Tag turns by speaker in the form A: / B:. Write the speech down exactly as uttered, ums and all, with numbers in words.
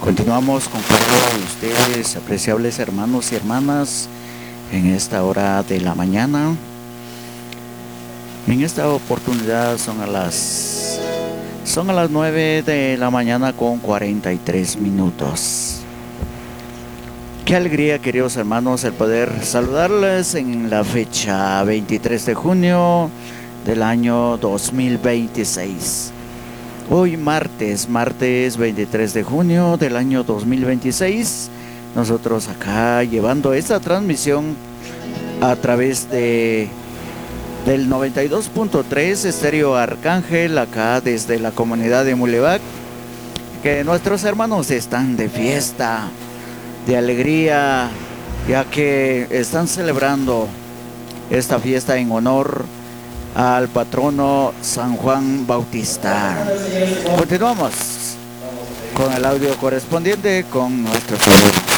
A: Continuamos con cada uno de ustedes, apreciables hermanos y hermanas, en esta hora de la mañana. En esta oportunidad son a las son a las nueve de la mañana con cuarenta y tres minutos. Qué alegría, queridos hermanos, el poder saludarles en la fecha veintitrés de junio del año dos mil veintiséis. Hoy martes, martes veintitrés de junio del año dos mil veintiséis, nosotros acá llevando esta transmisión a través de del noventa y dos punto tres Estéreo Arcángel, acá desde la comunidad de Mulevac, que nuestros hermanos están de fiesta, de alegría, ya que están celebrando esta fiesta en honor al patrono San Juan Bautista. Continuamos con el audio correspondiente con nuestro programa.